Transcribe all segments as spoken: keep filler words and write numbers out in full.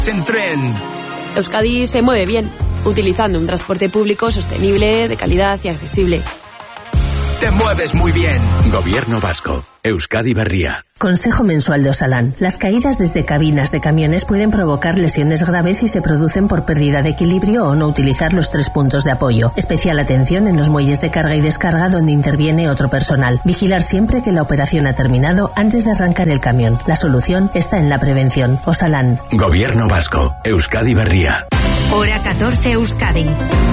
En tren. Euskadi se mueve bien, utilizando un transporte público sostenible, de calidad y accesible. Te mueves muy bien. Gobierno vasco. Euskadi Berria. Consejo mensual de Osalan. Las caídas desde cabinas de camiones pueden provocar lesiones graves si se producen por pérdida de equilibrio o no utilizar los tres puntos de apoyo. Especial atención en los muelles de carga y descarga donde interviene otro personal. Vigilar siempre que la operación ha terminado antes de arrancar el camión. La solución está en la prevención. Osalan. Gobierno vasco. Euskadi Berria. Hora catorce Euskadi.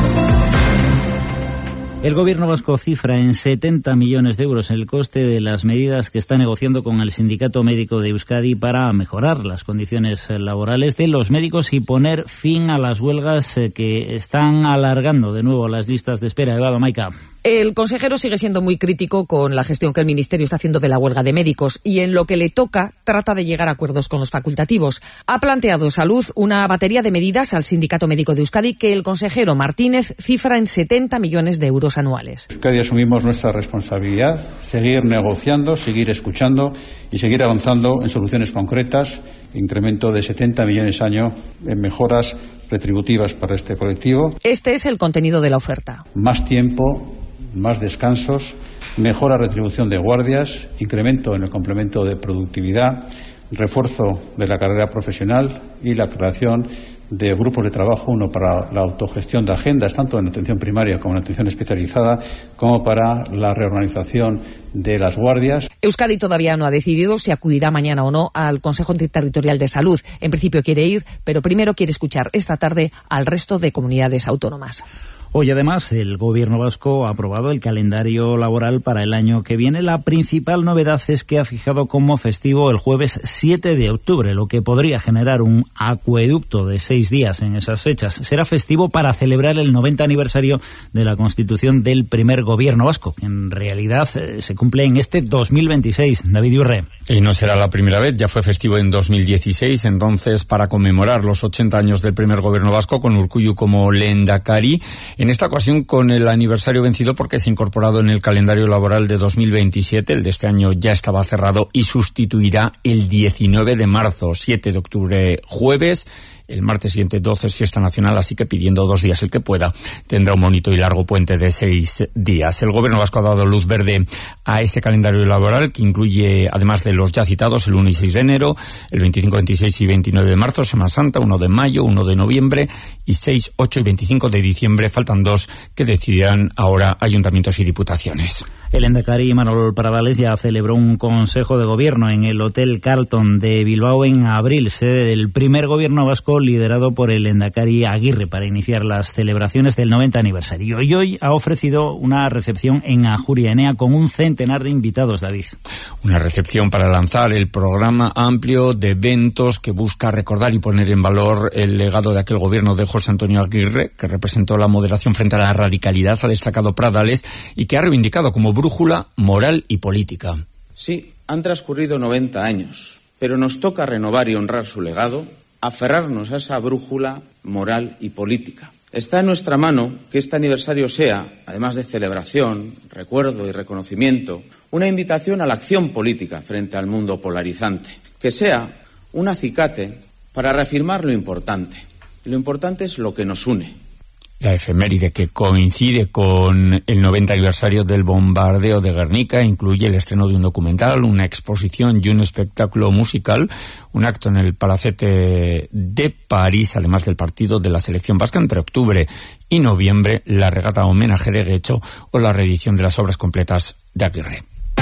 El gobierno vasco cifra en setenta millones de euros el coste de las medidas que está negociando con el Sindicato Médico de Euskadi para mejorar las condiciones laborales de los médicos y poner fin a las huelgas que están alargando de nuevo las listas de espera. Eva Domaica. El consejero sigue siendo muy crítico con la gestión que el Ministerio está haciendo de la huelga de médicos y en lo que le toca trata de llegar a acuerdos con los facultativos. Ha planteado Salud una batería de medidas al Sindicato Médico de Euskadi que el consejero Martínez cifra en setenta millones de euros anuales. Euskadi asumimos nuestra responsabilidad, seguir negociando, seguir escuchando y seguir avanzando en soluciones concretas, incremento de setenta millones año en mejoras retributivas para este colectivo. Este es el contenido de la oferta. Más tiempo, más descansos, mejora retribución de guardias, incremento en el complemento de productividad, refuerzo de la carrera profesional y la creación de grupos de trabajo, uno para la autogestión de agendas, tanto en atención primaria como en atención especializada, como para la reorganización de las guardias. Euskadi todavía no ha decidido si acudirá mañana o no al Consejo Interterritorial de Salud. En principio quiere ir, pero primero quiere escuchar esta tarde al resto de comunidades autónomas. Hoy, además, el Gobierno vasco ha aprobado el calendario laboral para el año que viene. La principal novedad es que ha fijado como festivo el jueves siete de octubre, lo que podría generar un acueducto de seis días en esas fechas. Será festivo para celebrar el noventa aniversario de la constitución del primer Gobierno vasco, que en realidad eh, se cumple en este dos mil veintiséis. David Iurre. Y no será la primera vez, ya fue festivo en dos mil dieciséis, entonces para conmemorar los ochenta años del primer Gobierno vasco con Urkullu como lehendakari. En esta ocasión con el aniversario vencido porque se ha incorporado en el calendario laboral de dos mil veintisiete, el de este año ya estaba cerrado y sustituirá el diecinueve de marzo, siete de octubre jueves. El martes siguiente doce es fiesta nacional, así que pidiendo dos días el que pueda, tendrá un bonito y largo puente de seis días. El Gobierno vasco ha dado luz verde a ese calendario laboral que incluye, además de los ya citados, el uno y seis de enero, el veinticinco, veintiséis y veintinueve de marzo, Semana Santa, uno de mayo, uno de noviembre y seis, ocho y veinticinco de diciembre. Faltan dos que decidirán ahora ayuntamientos y diputaciones. El lehendakari Imanol Pradales ya celebró un consejo de gobierno en el Hotel Carlton de Bilbao en abril, sede del primer Gobierno vasco liderado por el lehendakari Aguirre para iniciar las celebraciones del noventa aniversario. Y hoy ha ofrecido una recepción en Ajuria Enea con un centenar de invitados, David. Una recepción para lanzar el programa amplio de eventos que busca recordar y poner en valor el legado de aquel gobierno de José Antonio Aguirre, que representó la moderación frente a la radicalidad, ha destacado Pradales, y que ha reivindicado como brújula moral y política. Sí, han transcurrido noventa años, pero nos toca renovar y honrar su legado, aferrarnos a esa brújula moral y política. Está en nuestra mano que este aniversario sea, además de celebración, recuerdo y reconocimiento, una invitación a la acción política frente al mundo polarizante, que sea un acicate para reafirmar lo importante. Lo importante es lo que nos une. La efeméride, que coincide con el noventa aniversario del bombardeo de Guernica, incluye el estreno de un documental, una exposición y un espectáculo musical, un acto en el Palacete de París, además del partido de la selección vasca entre octubre y noviembre, la regata homenaje de Guecho o la reedición de las obras completas de Aguirre.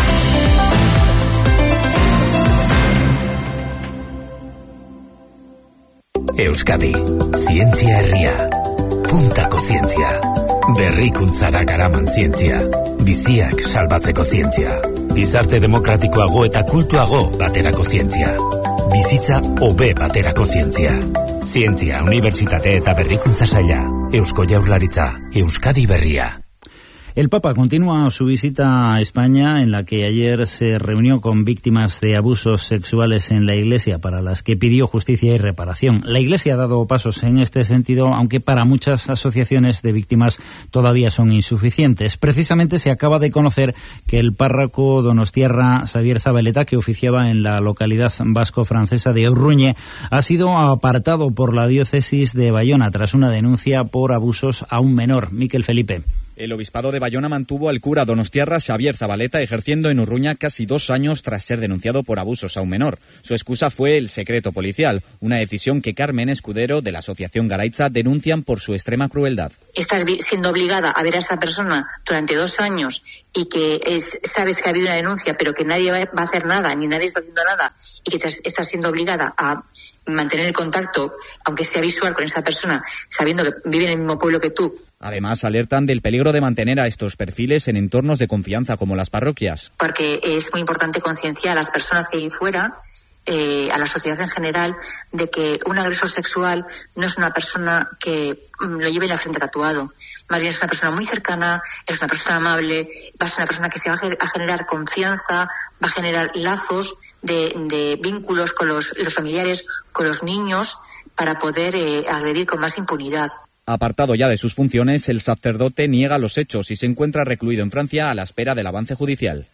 Euskadi, zientzia herria. Puntako zientzia. Berrikuntzara garaman zientzia. Biziak salbatzeko zientzia. Gizarte demokratikoago eta kultuago baterako zientzia. Bizitza hobe baterako zientzia. Zientzia, Unibertsitate eta Berrikuntza Saila. Eusko Jaurlaritza. Euskadi Berria. El Papa continúa su visita a España, en la que ayer se reunió con víctimas de abusos sexuales en la Iglesia, para las que pidió justicia y reparación. La Iglesia ha dado pasos en este sentido, aunque para muchas asociaciones de víctimas todavía son insuficientes. Precisamente se acaba de conocer que el párroco donostiarra Xavier Zabaleta, que oficiaba en la localidad vasco-francesa de Urruñe, ha sido apartado por la diócesis de Bayona tras una denuncia por abusos a un menor. Miquel Felipe. El obispado de Bayona mantuvo al cura donostiarra Xavier Zabaleta ejerciendo en Urruña casi dos años tras ser denunciado por abusos a un menor. Su excusa fue el secreto policial, una decisión que Carmen Escudero, de la asociación Garaitza, denuncian por su extrema crueldad. Estás siendo obligada a ver a esa persona durante dos años y que es, sabes que ha habido una denuncia, pero que nadie va a hacer nada, ni nadie está haciendo nada, y que te estás siendo obligada a mantener el contacto, aunque sea visual, con esa persona, sabiendo que vive en el mismo pueblo que tú. Además, alertan del peligro de mantener a estos perfiles en entornos de confianza como las parroquias. Porque es muy importante concienciar a las personas que hay fuera, eh, a la sociedad en general, de que un agresor sexual no es una persona que mm, lo lleve en la frente tatuado. Más bien es una persona muy cercana, es una persona amable, va a ser una persona que se va a generar confianza, va a generar lazos de, de vínculos con los, los familiares, con los niños, para poder eh, agredir con más impunidad. Apartado ya de sus funciones, el sacerdote niega los hechos y se encuentra recluido en Francia a la espera del avance judicial.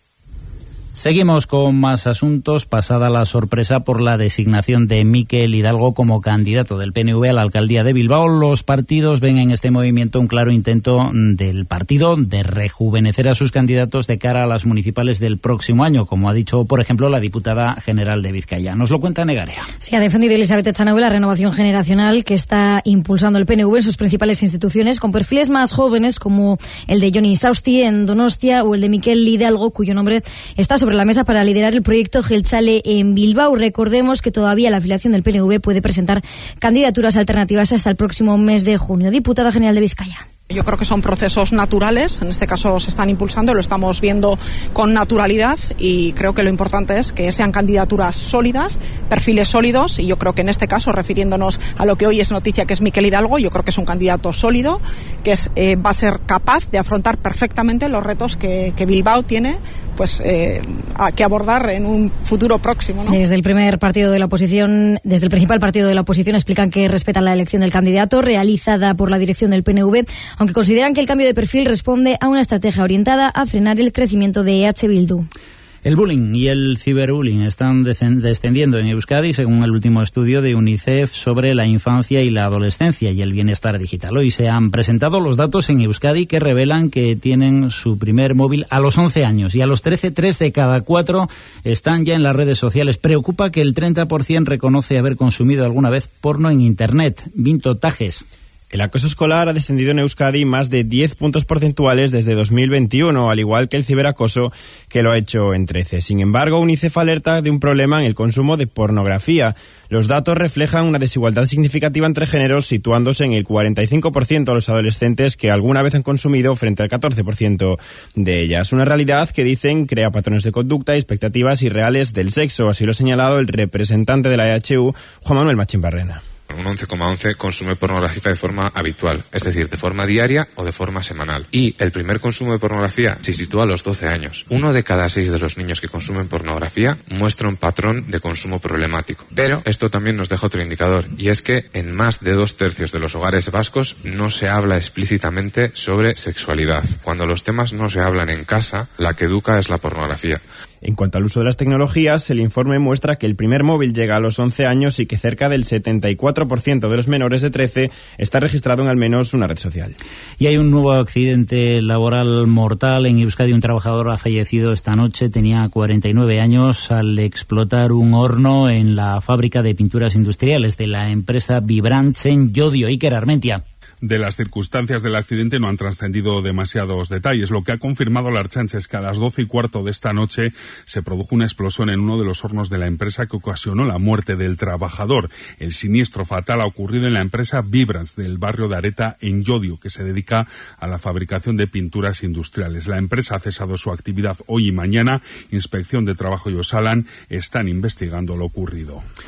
Seguimos con más asuntos. Pasada la sorpresa por la designación de Mikel Hidalgo como candidato del P N V a la alcaldía de Bilbao, los partidos ven en este movimiento un claro intento del partido de rejuvenecer a sus candidatos de cara a las municipales del próximo año, como ha dicho, por ejemplo, la diputada general de Vizcaya. Nos lo cuenta Negarea. Sí, ha defendido Elizabeth Echanove la renovación generacional que está impulsando el P N V en sus principales instituciones, con perfiles más jóvenes como el de Johnny Sausti en Donostia o el de Mikel Hidalgo, cuyo nombre está sobre la mesa para liderar el proyecto Jeltzale en Bilbao. Recordemos que todavía la afiliación del P N V puede presentar candidaturas alternativas hasta el próximo mes de junio. Diputada general de Vizcaya. Yo creo que son procesos naturales, en este caso se están impulsando, lo estamos viendo con naturalidad y creo que lo importante es que sean candidaturas sólidas, perfiles sólidos, y yo creo que en este caso, refiriéndonos a lo que hoy es noticia, que es Mikel Hidalgo, yo creo que es un candidato sólido, que es, eh, va a ser capaz de afrontar perfectamente los retos que, que Bilbao tiene pues eh, a, que abordar en un futuro próximo, ¿no? Desde el primer partido de la oposición, desde el principal partido de la oposición explican que respetan la elección del candidato realizada por la dirección del P N V, aunque consideran que el cambio de perfil responde a una estrategia orientada a frenar el crecimiento de E H Bildu. El bullying y el ciberbullying están descendiendo en Euskadi, según el último estudio de UNICEF sobre la infancia y la adolescencia y el bienestar digital. Hoy se han presentado los datos en Euskadi que revelan que tienen su primer móvil a los once años y a los trece, tres de cada cuatro están ya en las redes sociales. Preocupa que el treinta por ciento reconoce haber consumido alguna vez porno en Internet. Vinto Tajes. El acoso escolar ha descendido en Euskadi más de diez puntos porcentuales desde dos mil veintiuno, al igual que el ciberacoso, que lo ha hecho en trece. Sin embargo, UNICEF alerta de un problema en el consumo de pornografía. Los datos reflejan una desigualdad significativa entre géneros, situándose en el cuarenta y cinco por ciento de los adolescentes que alguna vez han consumido frente al catorce por ciento de ellas. Una realidad que, dicen, crea patrones de conducta y expectativas irreales del sexo. Así lo ha señalado el representante de la E H U, Juan Manuel Machín Barrena. Un once coma once consume pornografía de forma habitual, es decir, de forma diaria o de forma semanal. Y el primer consumo de pornografía se sitúa a los doce años. Uno de cada seis de los niños que consumen pornografía muestra un patrón de consumo problemático. Pero esto también nos deja otro indicador, y es que en más de dos tercios de los hogares vascos no se habla explícitamente sobre sexualidad. Cuando los temas no se hablan en casa, la que educa es la pornografía. En cuanto al uso de las tecnologías, el informe muestra que el primer móvil llega a los once años y que cerca del setenta y cuatro por ciento de los menores de trece está registrado en al menos una red social. Y hay un nuevo accidente laboral mortal en Euskadi. Un trabajador ha fallecido esta noche, tenía cuarenta y nueve años, al explotar un horno en la fábrica de pinturas industriales de la empresa Vibrants en Llodio. Iker Armentia. De las circunstancias del accidente no han trascendido demasiados detalles. Lo que ha confirmado la Ertzaintza es que a las doce y cuarto de esta noche se produjo una explosión en uno de los hornos de la empresa que ocasionó la muerte del trabajador. El siniestro fatal ha ocurrido en la empresa Vibrants del barrio de Areta en Llodio, que se dedica a la fabricación de pinturas industriales. La empresa ha cesado su actividad hoy y mañana. Inspección de Trabajo y Osalan están investigando lo ocurrido.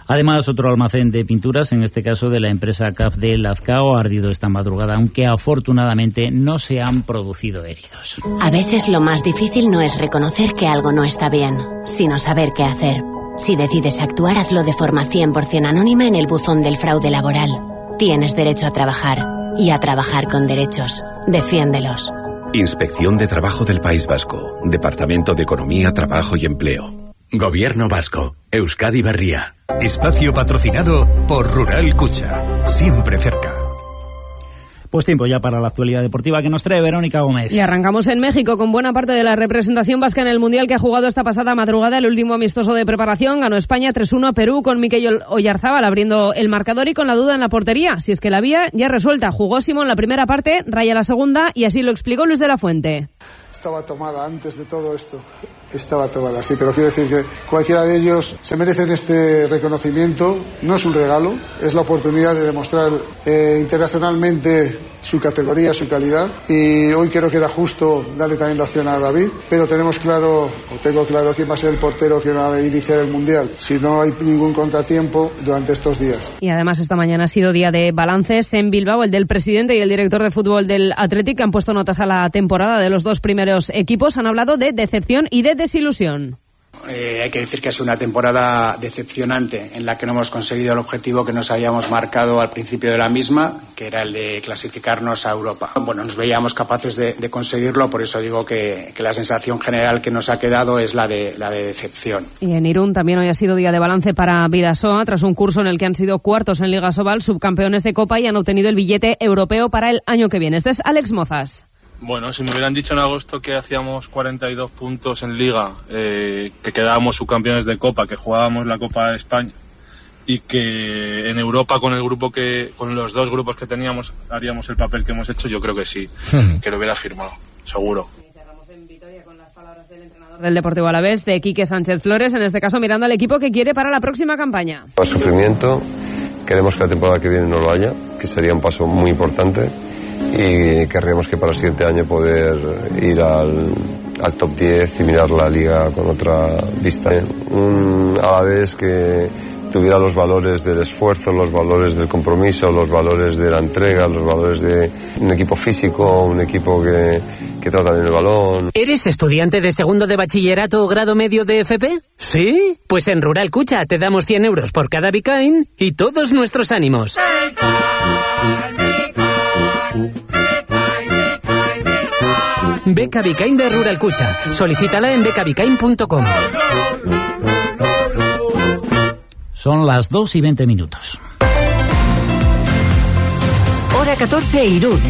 Además, otro almacén de pinturas, en este caso de la empresa C A F de Lazcao, ha ardido esta madrugada, aunque afortunadamente no se han producido heridos. A veces lo más difícil no es reconocer que algo no está bien, sino saber qué hacer. Si decides actuar, hazlo de forma cien por ciento anónima en el buzón del fraude laboral. Tienes derecho a trabajar y a trabajar con derechos. Defiéndelos. Inspección de Trabajo del País Vasco. Departamento de Economía, Trabajo y Empleo. Gobierno Vasco. Euskadi Berria. Espacio patrocinado por Rural Cucha. Siempre cerca. Pues tiempo ya para la actualidad deportiva que nos trae Verónica Gómez. Y arrancamos en México con buena parte de la representación vasca en el Mundial que ha jugado esta pasada madrugada el último amistoso de preparación. Ganó España tres uno a Perú con Mikel Oyarzábal abriendo el marcador y con la duda en la portería. Si es que la había ya resuelta. Jugó Simón la primera parte, Raya la segunda y así lo explicó Luis de la Fuente. Estaba tomada antes de todo esto. Estaba tomada, sí, pero quiero decir que cualquiera de ellos se merecen este reconocimiento. No es un regalo, es la oportunidad de demostrar eh, internacionalmente su categoría, su calidad. Y hoy creo que era justo darle también la opción a David, pero tenemos claro, o tengo claro quién va a ser el portero que va a iniciar el Mundial, si no hay ningún contratiempo durante estos días. Y además esta mañana ha sido día de balances en Bilbao, el del presidente y el director de fútbol del Athletic han puesto notas a la temporada de los dos primeros equipos, han hablado de decepción y de desilusión. Eh, hay que decir que es una temporada decepcionante en la que no hemos conseguido el objetivo que nos habíamos marcado al principio de la misma, que era el de clasificarnos a Europa. Bueno, nos veíamos capaces de, de conseguirlo, por eso digo que, que la sensación general que nos ha quedado es la de, la de decepción. Y en Irún también hoy ha sido día de balance para Bidasoa, tras un curso en el que han sido cuartos en Liga Sobal, subcampeones de Copa y han obtenido el billete europeo para el año que viene. Este es Alex Mozas. Bueno, si me hubieran dicho en agosto que hacíamos cuarenta y dos puntos en Liga, eh, que quedábamos subcampeones de Copa, que jugábamos la Copa de España y que en Europa con el grupo que, con los dos grupos que teníamos haríamos el papel que hemos hecho, yo creo que sí, que lo hubiera firmado, seguro. Del Deportivo Alavés, de Quique Sánchez Flores, en este caso mirando al equipo que quiere para la próxima campaña. El sufrimiento, queremos que la temporada que viene no lo haya, que sería un paso muy importante. Y querríamos que para el siguiente año poder ir al, al top diez y mirar la liga con otra vista. Un Alavés que tuviera los valores del esfuerzo, los valores del compromiso, los valores de la entrega, los valores de un equipo físico, un equipo que, que trata bien el balón. ¿Eres estudiante de segundo de bachillerato o grado medio de F P? ¿Sí? Pues en Rural Cucha te damos cien euros por cada Bicain y todos nuestros ánimos. Beca Bicain de Rural Cucha. Solicítala en beca bicain punto com. Son las dos y veinte minutos. Hora catorce, Irún.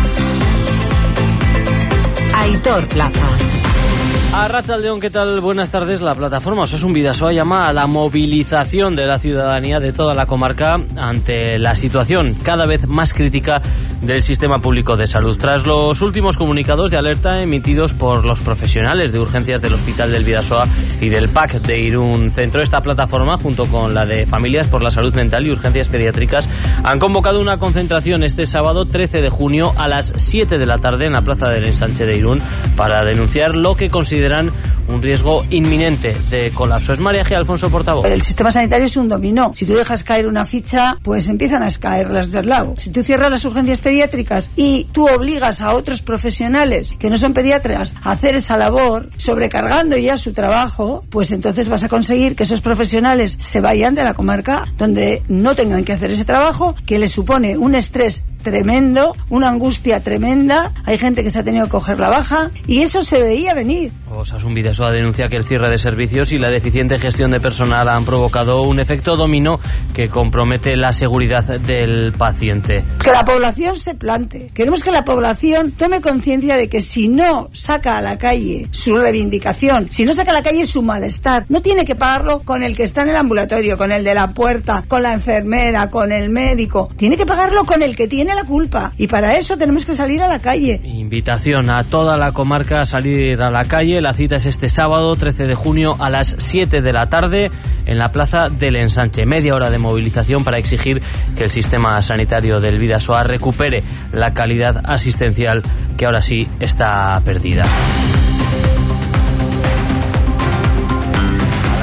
Aitor Plaza. Arratsaldeon, ¿qué tal? Buenas tardes. La plataforma Osasun Bidasoa llama a la movilización de la ciudadanía de toda la comarca ante la situación cada vez más crítica del sistema público de salud. Tras los últimos comunicados de alerta emitidos por los profesionales de urgencias del Hospital del Bidasoa y del P A C de Irún Centro, esta plataforma, junto con la de Familias por la Salud Mental y Urgencias Pediátricas, han convocado una concentración este sábado trece de junio a las siete de la tarde en la Plaza del Ensanche de Irún para denunciar lo que consideran un riesgo inminente de colapso. Es María G. Alfonso, portavoz. El sistema sanitario es un dominó. Si tú dejas caer una ficha, pues empiezan a caer las del lado. Si tú cierras las urgencias pediátricas y tú obligas a otros profesionales que no son pediatras a hacer esa labor, sobrecargando ya su trabajo, pues entonces vas a conseguir que esos profesionales se vayan de la comarca donde no tengan que hacer ese trabajo, que les supone un estrés tremendo, una angustia tremenda. Hay gente que se ha tenido que coger la baja y eso se veía venir. Osasun Bidasoa denuncia que el cierre de servicios y la deficiente gestión de personal han provocado un efecto dominó que compromete la seguridad del paciente. Que la población se plante. Queremos que la población tome conciencia de que si no saca a la calle su reivindicación, si no saca a la calle su malestar, no tiene que pagarlo con el que está en el ambulatorio, con el de la puerta, con la enfermera, con el médico. Tiene que pagarlo con el que tiene la culpa. Y para eso tenemos que salir a la calle. Invitación a toda la comarca a salir a la calle. La cita es este sábado trece de junio a las siete de la tarde en la Plaza del Ensanche. Media hora de movilización para exigir que el sistema sanitario del Bidasoa recupere la calidad asistencial que ahora sí está perdida.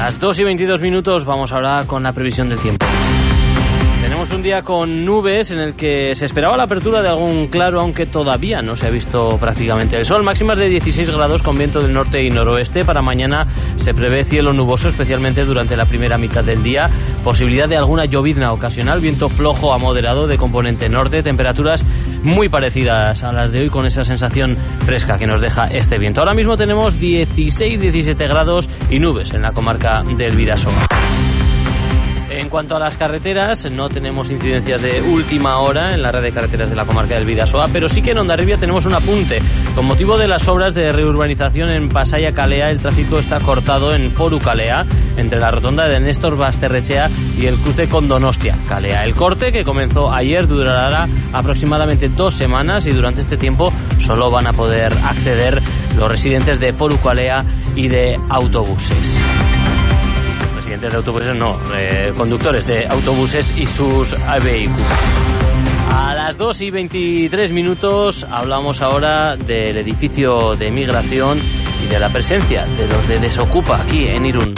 Las dos y veintidós minutos, vamos ahora con la previsión del tiempo. Tenemos un día con nubes en el que se esperaba la apertura de algún claro, aunque todavía no se ha visto prácticamente el sol. Máximas de dieciséis grados con viento del norte y noroeste. Para mañana se prevé cielo nuboso, especialmente durante la primera mitad del día. Posibilidad de alguna llovizna ocasional, viento flojo a moderado de componente norte. Temperaturas muy parecidas a las de hoy, con esa sensación fresca que nos deja este viento. Ahora mismo tenemos dieciséis, diecisiete grados y nubes en la comarca del Bidasoa. En cuanto a las carreteras, no tenemos incidencias de última hora en la red de carreteras de la comarca del Bidasoa, pero sí que en Hondarribia tenemos un apunte. Con motivo de las obras de reurbanización en Pasaya Calea, el tráfico está cortado en Foru Calea, entre la rotonda de Néstor Basterrechea y el cruce con Donostia Calea. El corte, que comenzó ayer, durará aproximadamente dos semanas y durante este tiempo solo van a poder acceder los residentes de Foru Calea y de autobuses. Residentes de autobuses no, eh, conductores de autobuses y sus vehículos. A las dos y veintitrés minutos hablamos ahora del edificio de migración y de la presencia de los de Desocupa aquí en Irún.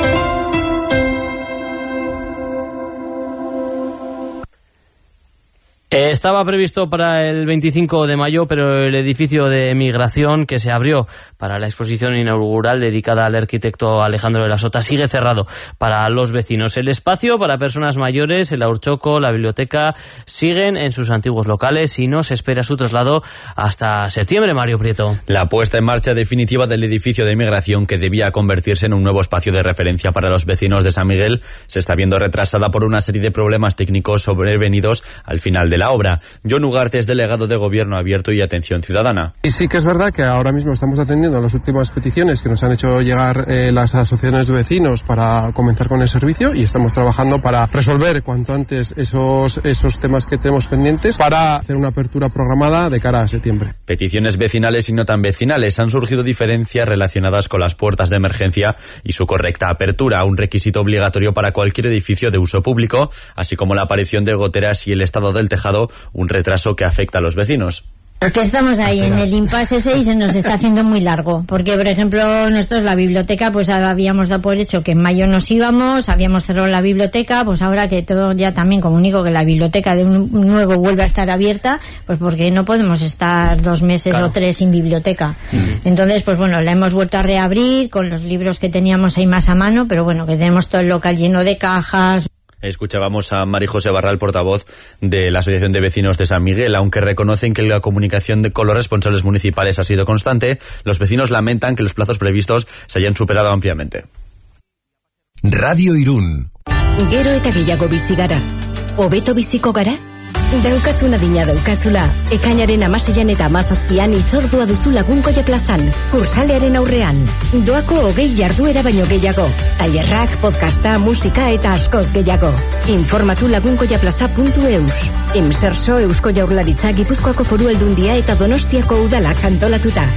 Estaba previsto para el veinticinco de mayo, pero el edificio de migración que se abrió para la exposición inaugural dedicada al arquitecto Alejandro de la Sota sigue cerrado para los vecinos. El espacio para personas mayores, el Aurchoco, la biblioteca siguen en sus antiguos locales y no se espera su traslado hasta septiembre, Mario Prieto. La puesta en marcha definitiva del edificio de migración, que debía convertirse en un nuevo espacio de referencia para los vecinos de San Miguel, se está viendo retrasada por una serie de problemas técnicos sobrevenidos al final de la obra. John Ugarte es delegado de Gobierno Abierto y Atención Ciudadana. Y sí que es verdad que ahora mismo estamos atendiendo las últimas peticiones que nos han hecho llegar eh, las asociaciones de vecinos para comenzar con el servicio, y estamos trabajando para resolver cuanto antes esos, esos temas que tenemos pendientes para hacer una apertura programada de cara a septiembre. Peticiones vecinales y no tan vecinales. Han surgido diferencias relacionadas con las puertas de emergencia y su correcta apertura, un requisito obligatorio para cualquier edificio de uso público, así como la aparición de goteras y el estado del tejado, un retraso que afecta a los vecinos. Porque estamos ahí en el impasse ese y se nos está haciendo muy largo. Porque, por ejemplo, nosotros la biblioteca, pues habíamos dado por hecho que en mayo nos íbamos, habíamos cerrado la biblioteca, pues ahora que todo ya también comunico que la biblioteca de un nuevo vuelve a estar abierta, pues porque no podemos estar dos meses claro. o tres sin biblioteca. Uh-huh. Entonces, pues bueno, la hemos vuelto a reabrir con los libros que teníamos ahí más a mano, pero bueno, que tenemos todo el local lleno de cajas. Escuchábamos a Mari José Barral, portavoz de la Asociación de Vecinos de San Miguel. Aunque reconocen que la comunicación de, con los responsables municipales ha sido constante, los vecinos lamentan que los plazos previstos se hayan superado ampliamente. Radio Irún. Gero eta gehiago bizi gara. Hobeto biziko gara? Daukazuna dina daukazula. Ekainaren amaseian eta amazazpian itzordua duzu Lagunkoia plazan. Kursalearen aurrean. Doako hogei jarduera baino gehiago. Tailerrak, podcasta, musika eta askoz gehiago. Informatu lagunkoiaplaza puntu eus. Imserso Eusko Jaurlaritza, Gipuzkoako Foru Aldundia eta Donostiako udalak antolatuta.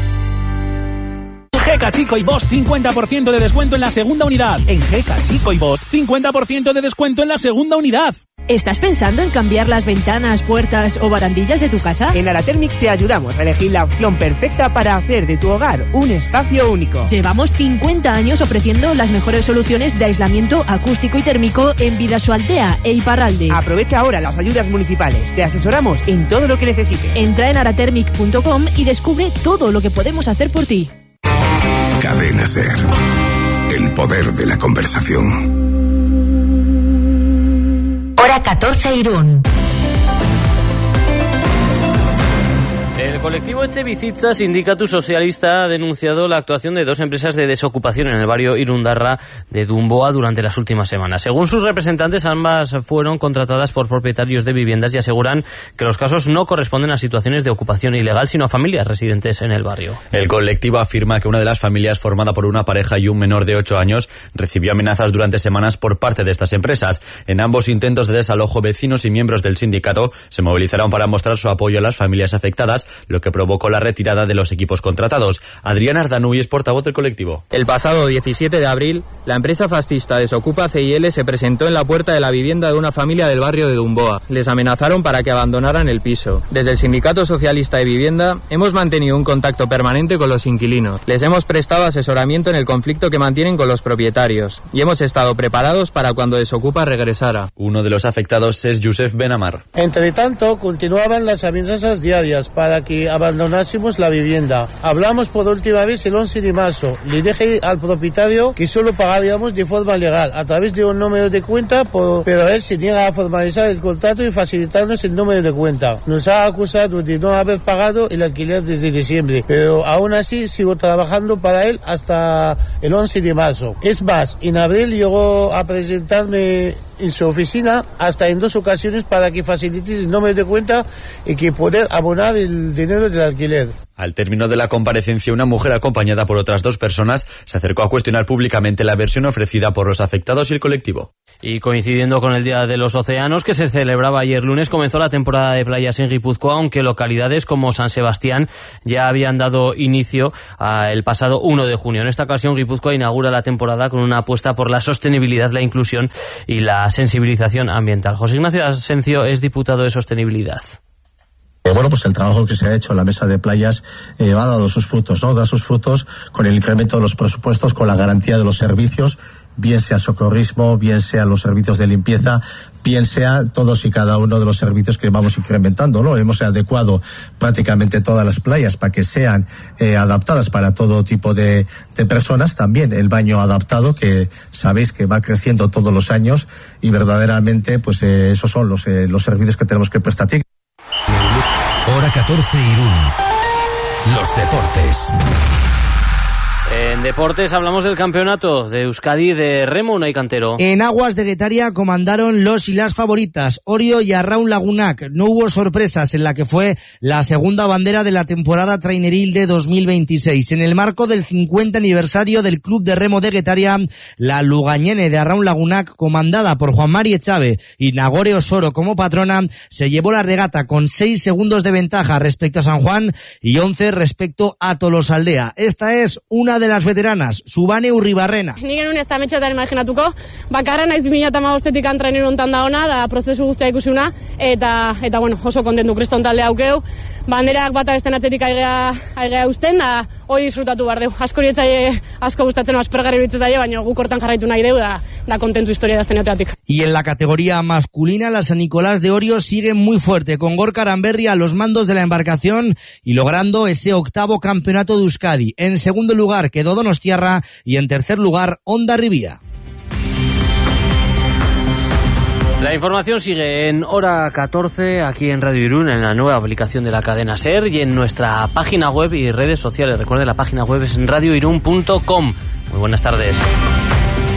G K Chico y Bosch, cincuenta por ciento de descuento en la segunda unidad. En G K Chico y Bosch, cincuenta por ciento de descuento en la segunda unidad. ¿Estás pensando en cambiar las ventanas, puertas o barandillas de tu casa? En Aratermic te ayudamos a elegir la opción perfecta para hacer de tu hogar un espacio único. Llevamos cincuenta años ofreciendo las mejores soluciones de aislamiento acústico y térmico en Bidasoaldea e Iparralde. Aprovecha ahora las ayudas municipales. Te asesoramos en todo lo que necesites. Entra en aratermic punto com y descubre todo lo que podemos hacer por ti. Cadena Ser. El poder de la conversación. Hora catorce Irún. El colectivo Etxebizitza, Sindikatu Socialista, ha denunciado la actuación de dos empresas de desocupación en el barrio Irundarra de Dumboa durante las últimas semanas. Según sus representantes, ambas fueron contratadas por propietarios de viviendas y aseguran que los casos no corresponden a situaciones de ocupación ilegal, sino a familias residentes en el barrio. El colectivo afirma que una de las familias, formada por una pareja y un menor de ocho años, recibió amenazas durante semanas por parte de estas empresas. En ambos intentos de desalojo, vecinos y miembros del sindicato se movilizaron para mostrar su apoyo a las familias afectadas, lo que provocó la retirada de los equipos contratados. Adrián Ardanuy es portavoz del colectivo. El pasado diecisiete de abril, la empresa fascista Desocupa C I L se presentó en la puerta de la vivienda de una familia del barrio de Dumboa. Les amenazaron para que abandonaran el piso. Desde el Sindicato Socialista de Vivienda hemos mantenido un contacto permanente con los inquilinos. Les hemos prestado asesoramiento en el conflicto que mantienen con los propietarios y hemos estado preparados para cuando Desocupa regresara. Uno de los afectados es Josep Benamar. Entre tanto, continuaban las amenazas diarias para que abandonásemos la vivienda. Hablamos por última vez el once de marzo. Le dije al propietario que solo pagaríamos de forma legal, a través de un número de cuenta, por... pero él se niega a formalizar el contrato y facilitarnos el número de cuenta. Nos ha acusado de no haber pagado el alquiler desde diciembre, pero aún así sigo trabajando para él hasta el once de marzo. Es más, en abril llegó a presentarme en su oficina hasta en dos ocasiones para que facilites el número de cuenta y que poder abonar el dinero del alquiler. Al término de la comparecencia, una mujer acompañada por otras dos personas se acercó a cuestionar públicamente la versión ofrecida por los afectados y el colectivo. Y coincidiendo con el Día de los Océanos, que se celebraba ayer lunes, comenzó la temporada de playas en Guipúzcoa, aunque localidades como San Sebastián ya habían dado inicio a el pasado uno de junio. En esta ocasión, Guipúzcoa inaugura la temporada con una apuesta por la sostenibilidad, la inclusión y la sensibilización ambiental. José Ignacio Asencio es diputado de Sostenibilidad. Eh, bueno, pues el trabajo que se ha hecho en la mesa de playas eh, ha dado sus frutos, ¿no? Da sus frutos con el incremento de los presupuestos, con la garantía de los servicios, bien sea socorrismo, bien sea los servicios de limpieza, bien sea todos y cada uno de los servicios que vamos incrementando, ¿no? Hemos adecuado prácticamente todas las playas para que sean eh, adaptadas para todo tipo de, de personas. También el baño adaptado, que sabéis que va creciendo todos los años, y verdaderamente pues eh, esos son los, eh, los servicios que tenemos que prestar. Hora catorce Irún. Los deportes. En deportes hablamos del campeonato de Euskadi de remo, Unai Cantero. En aguas de Getaria comandaron los y las favoritas, Orio y Arraun Lagunak. No hubo sorpresas en la que fue la segunda bandera de la temporada traineril de dos mil veintiséis. En el marco del cincuenta aniversario del Club de Remo de Getaria, la lugañene de Arraun Lagunak, comandada por Juan Mari Echave y Nagore Osoro como patrona, se llevó la regata con seis segundos de ventaja respecto a San Juan y once respecto a Tolosaldea. Esta es una de las veteranas, Subane Urribarrena. Ni genuen ez da metxetan imaginatuko, bakarra naiz bi mila hamabostetik antrenero hontan da ona, da prozesu guztia ikusuna, eta, eta bueno, oso kontentu kriston talde haukeu, banderak bata besten atzetik aigea, aigea usten, da hoi disfrutatu behar deu. Asko rietzaile, asko gustatzen aspergarri beritzen zaile, baina guk hortan jarraitu nahi deu, da, da kontentu historia da azteneoteatik. Y en la categoría masculina, la San Nicolás de Orio sigue muy fuerte, con Gorka Aranberri a los mandos de la embarcación y logrando ese octavo campeonato de Euskadi. En segundo lugar quedó Donostiarra y en tercer lugar Hondarribia. La información sigue en Hora catorce, aquí en Radio Irún, en la nueva aplicación de la cadena SER y en nuestra página web y redes sociales. Recuerde, la página web es en radio irún punto com. Muy buenas tardes.